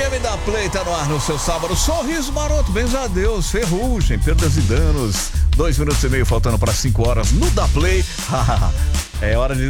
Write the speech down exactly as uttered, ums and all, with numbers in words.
M da Play tá no ar no seu sábado. Sorriso maroto, bens a Deus, ferrugem, perdas e danos. Dois minutos e meio faltando para cinco horas no da Play. É hora de